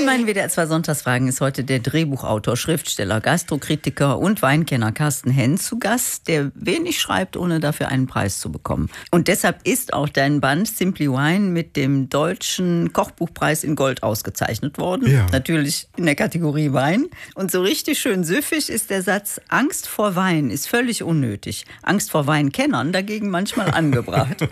meinen WDR 2 Sonntagsfragen ist heute der Drehbuchautor, Schriftsteller, Gastrokritiker und Weinkenner Carsten Henn zu Gast, der wenig schreibt, ohne dafür einen Preis zu bekommen. Und deshalb ist auch dein Band Simply Wine mit dem Deutschen Kochbuchpreis in Gold ausgezeichnet worden. Ja. Natürlich in der Kategorie Wein. Und so richtig schön süffig ist der Satz: Angst vor Wein ist völlig unnötig. Angst vor Weinkennern dagegen manchmal angebracht.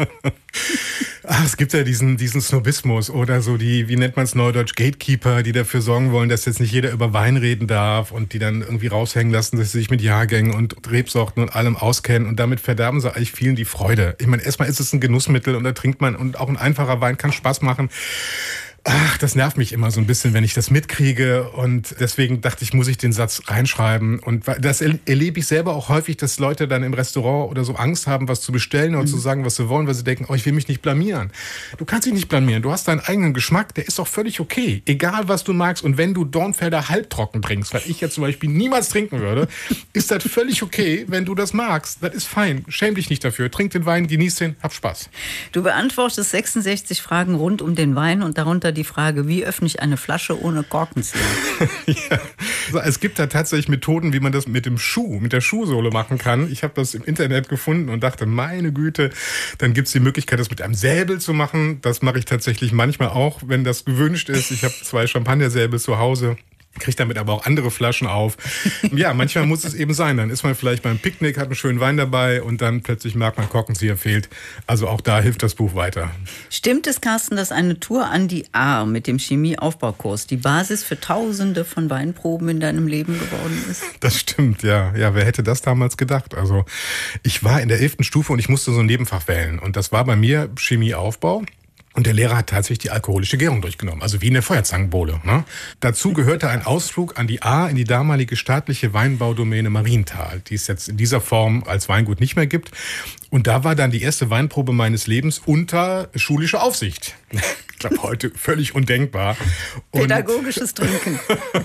Ach, es gibt ja diesen Snobismus oder so die, wie nennt man es neudeutsch, Gatekeeper, die dafür sorgen wollen, dass jetzt nicht jeder über Wein reden darf und die dann irgendwie raushängen lassen, dass sie sich mit Jahrgängen und Rebsorten und allem auskennen und damit verderben sie eigentlich vielen die Freude. Ich meine, erstmal ist es ein Genussmittel und da trinkt man und auch ein einfacher Wein kann Spaß machen. Ach, das nervt mich immer so ein bisschen, wenn ich das mitkriege und deswegen dachte ich, muss ich den Satz reinschreiben und das erlebe ich selber auch häufig, dass Leute dann im Restaurant oder so Angst haben, was zu bestellen oder zu sagen, was sie wollen, weil sie denken, oh, ich will mich nicht blamieren. Du kannst dich nicht blamieren, du hast deinen eigenen Geschmack, der ist auch völlig okay, egal was du magst und wenn du Dornfelder halbtrocken trinkst, was ich jetzt zum Beispiel niemals trinken würde, ist das völlig okay, wenn du das magst, das ist fein, schäm dich nicht dafür, trink den Wein, genieß den, hab Spaß. Du beantwortest 66 Fragen rund um den Wein und darunter die Frage, wie öffne ich eine Flasche ohne Korkenzieher? Ja. Also es gibt da tatsächlich Methoden, wie man das mit der Schuhsohle machen kann. Ich habe das im Internet gefunden und dachte, meine Güte, dann gibt es die Möglichkeit, das mit einem Säbel zu machen. Das mache ich tatsächlich manchmal auch, wenn das gewünscht ist. Ich habe 2 Champagnersäbel zu Hause. Kriegt damit aber auch andere Flaschen auf. Ja, manchmal muss es eben sein. Dann ist man vielleicht beim Picknick, hat einen schönen Wein dabei und dann plötzlich merkt man, Korkenzieher fehlt. Also auch da hilft das Buch weiter. Stimmt es, Carsten, dass eine Tour an die Ahr mit dem Chemieaufbaukurs die Basis für Tausende von Weinproben in deinem Leben geworden ist? Das stimmt, ja. Ja, wer hätte das damals gedacht? Also ich war in der 11. Stufe und ich musste so ein Nebenfach wählen. Und das war bei mir Chemieaufbau. Und der Lehrer hat tatsächlich die alkoholische Gärung durchgenommen, also wie in der Feuerzangenbowle. Ne? Dazu gehörte ein Ausflug an die Ahr in die damalige staatliche Weinbaudomäne Marienthal, die es jetzt in dieser Form als Weingut nicht mehr gibt. Und da war dann die erste Weinprobe meines Lebens unter schulischer Aufsicht. Ich glaube, heute völlig undenkbar. Pädagogisches Trinken.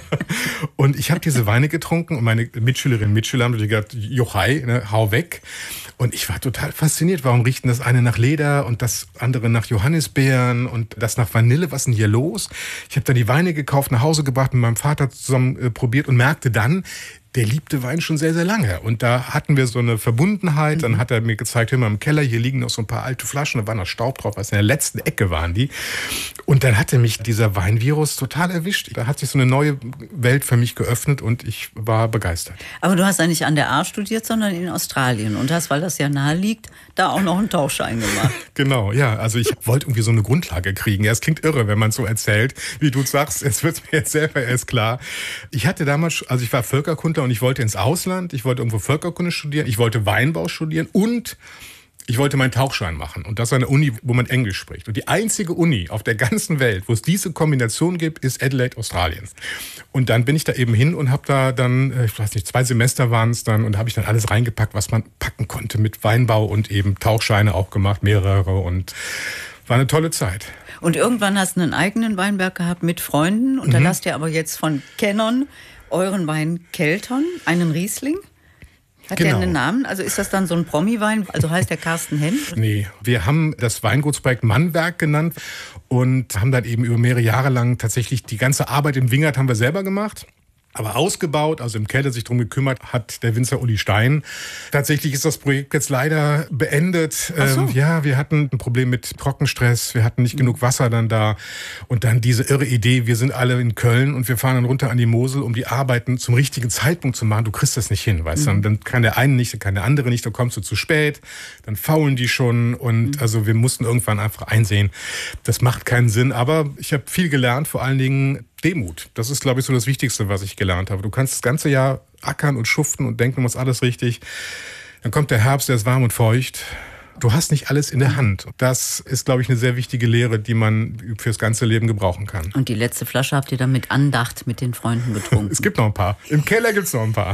Und ich habe diese Weine getrunken und meine Mitschülerinnen und Mitschüler haben gesagt, Jochai, ne, hau weg. Und ich war total fasziniert. Warum riecht denn das eine nach Leder und das andere nach Johannisbeeren und das nach Vanille? Was ist denn hier los? Ich habe dann die Weine gekauft, nach Hause gebracht, mit meinem Vater zusammen probiert und merkte dann, der liebte Wein schon sehr, sehr lange. Und da hatten wir so eine Verbundenheit. Dann hat er mir gezeigt, hör mal, im Keller, hier liegen noch so ein paar alte Flaschen, da war noch Staub drauf, also in der letzten Ecke waren die. Und dann hatte mich dieser Weinvirus total erwischt. Da hat sich so eine neue Welt für mich geöffnet und ich war begeistert. Aber du hast ja nicht an der Ahr studiert, sondern in Australien und hast, weil das ja nahe liegt, da auch noch einen Tauchschein gemacht. Genau, ja. Also ich wollte irgendwie so eine Grundlage kriegen. Ja, es klingt irre, wenn man es so erzählt, wie du sagst. Es wird mir jetzt selber erst klar. Ich hatte damals, also ich war Völkerkundler und ich wollte ins Ausland. Ich wollte irgendwo Völkerkunde studieren. Ich wollte Weinbau studieren und ich wollte meinen Tauchschein machen. Und das war eine Uni, wo man Englisch spricht. Und die einzige Uni auf der ganzen Welt, wo es diese Kombination gibt, ist Adelaide, Australien. Und dann bin ich da eben hin und habe da dann, ich weiß nicht, 2 Semester waren es dann, und da habe ich dann alles reingepackt, was man packen konnte mit Weinbau und eben Tauchscheine auch gemacht, mehrere, und war eine tolle Zeit. Und irgendwann hast du einen eigenen Weinberg gehabt mit Freunden und da lasst ihr aber jetzt von Kennern euren Wein keltern, einen Riesling. Hat der einen Namen? Also ist das dann so ein Promi-Wein? Also heißt der Carsten Henn? Nee, wir haben das Weingutsprojekt Mannwerk genannt und haben dann eben über mehrere Jahre lang tatsächlich die ganze Arbeit im Wingert haben wir selber gemacht. Aber ausgebaut, also im Keller sich drum gekümmert, hat der Winzer Uli Stein. Tatsächlich ist das Projekt jetzt leider beendet. Ach so. Ja, wir hatten ein Problem mit Trockenstress, wir hatten nicht genug Wasser dann da. Und dann diese irre Idee, wir sind alle in Köln und wir fahren dann runter an die Mosel, um die Arbeiten zum richtigen Zeitpunkt zu machen. Du kriegst das nicht hin, weißt du. Und dann kann der eine nicht, dann kann der andere nicht, dann kommst du zu spät, dann faulen die schon. Und also wir mussten irgendwann einfach einsehen, das macht keinen Sinn. Aber ich habe viel gelernt, vor allen Dingen Demut. Das ist, glaube ich, so das Wichtigste, was ich gelernt habe. Du kannst das ganze Jahr ackern und schuften und denken, du machst alles richtig. Dann kommt der Herbst, der ist warm und feucht. Du hast nicht alles in der Hand. Das ist, glaube ich, eine sehr wichtige Lehre, die man fürs ganze Leben gebrauchen kann. Und die letzte Flasche habt ihr dann mit Andacht mit den Freunden getrunken? Es gibt noch ein paar. Im Keller gibt es noch ein paar.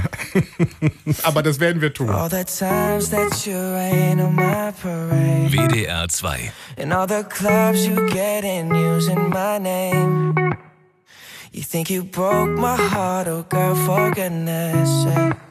Aber das werden wir tun. WDR 2. In all the clubs you get in using my name. You think you broke my heart, oh girl, for goodness sake.